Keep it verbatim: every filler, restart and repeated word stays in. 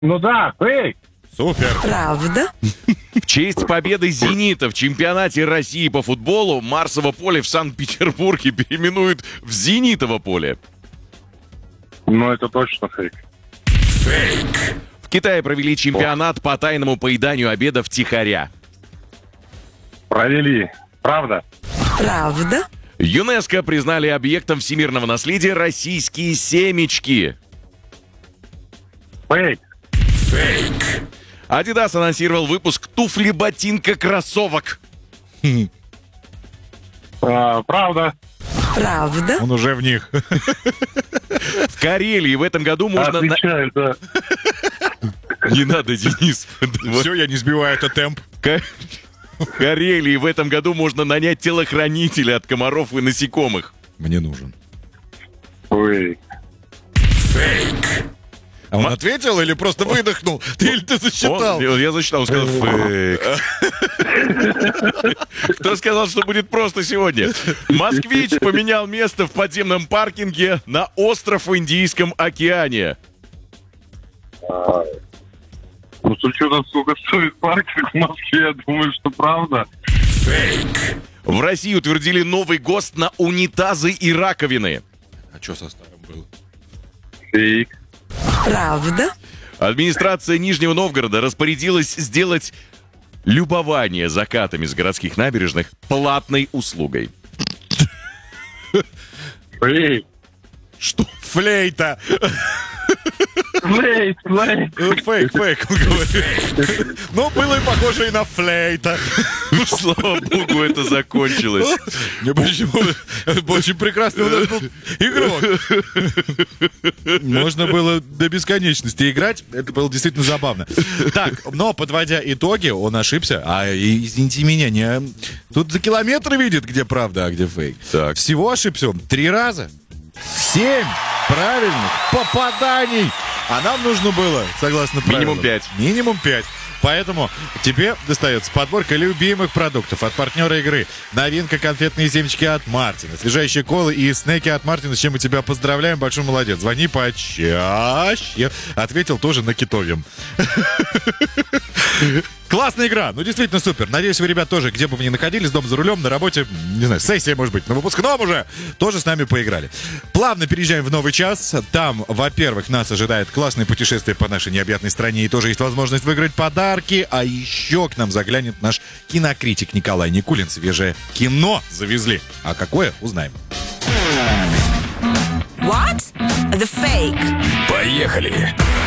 Ну да, фейк. Супер. Правда? В честь победы «Зенита» в чемпионате России по футболу Марсово поле в Санкт-Петербурге переименуют в «Зенитово поле». Ну это точно фейк. В Китае провели чемпионат по тайному поеданию обеда втихаря. Провели. Правда? Правда? ЮНЕСКО признали объектом всемирного наследия российские семечки. Фейк. Adidas анонсировал выпуск туфли-ботинка-кроссовок. А, правда. Правда? Он уже в них. В Карелии в этом году можно... на- Отвечаю, да. Не надо, Денис. Все, я не сбиваю этот темп. Ка- В Карелии в этом году можно нанять телохранителя от комаров и насекомых. Мне нужен. Фейк. А он ответил или просто выдохнул? Ты или ты засчитал? Он- я засчитал, он сказал фейк. Кто сказал, что будет просто сегодня? Москвич поменял место в подземном паркинге на остров в Индийском океане. Ну, с учетом, сколько стоит паркинг в Москве, я думаю, что правда. В России утвердили новый ГОСТ на унитазы и раковины. А что со старым было? Фейк. Правда? Администрация Нижнего Новгорода распорядилась сделать любование закатами с городских набережных платной услугой. Фейк. Что? Флейта. Фейк, фейк. Ну, Фейк, фейк, он говорит. Ну, было и похоже и на флейта. Слава богу, это закончилось. Не, почему? Очень прекрасный у нас был игрок. Можно было до бесконечности играть. Это было действительно забавно. Так, но, подводя итоги, он ошибся. А, и, извините меня, не... Тут за километр видит, где правда, а где фейк. Так. Всего ошибся он три раза. Семь правильных попаданий. А нам нужно было, согласно правилам, Минимум пять. Минимум пять. Поэтому тебе достается подборка любимых продуктов от партнера игры. Новинка конфетные семечки от Мартина, освежающие колы и снеки от Мартина, с чем мы тебя поздравляем. Большой молодец. Звони почаще. Ответил тоже на китовьем. Классная игра, ну действительно супер. Надеюсь, вы, ребят, тоже, где бы вы ни находились, дома за рулем, на работе, не знаю, сессия, может быть, на выпускном уже, тоже с нами поиграли. Плавно переезжаем в новый час. Там, во-первых, нас ожидает классное путешествие по нашей необъятной стране, и тоже есть возможность выиграть подарки. А еще к нам заглянет наш кинокритик Николай Никулин. Свежее кино завезли. А какое, узнаем. What? The fake. Поехали!